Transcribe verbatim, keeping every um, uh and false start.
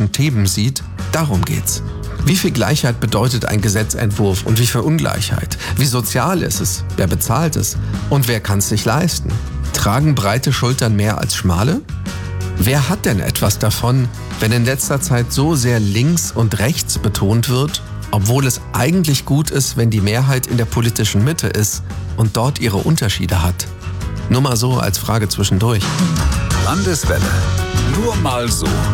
politischen Themen sieht, darum geht's. Wie viel Gleichheit bedeutet ein Gesetzentwurf und wie viel Ungleichheit? Wie sozial ist es? Wer bezahlt es? Und wer kann es sich leisten? Tragen breite Schultern mehr als schmale? Wer hat denn etwas davon, wenn in letzter Zeit so sehr links und rechts betont wird, obwohl es eigentlich gut ist, wenn die Mehrheit in der politischen Mitte ist und dort ihre Unterschiede hat? Nur mal so als Frage zwischendurch. Landeswelle. Nur mal so.